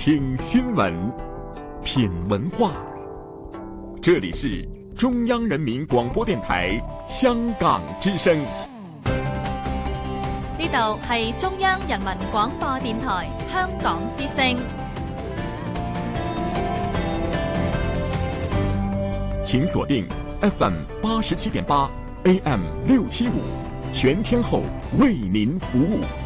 听新闻，品文化。这里是中央人民广播電台香港之聲。 呢度係中央人民廣播電台香港之聲。 請鎖定 FM 87.8 AM 675，全天候為您服務。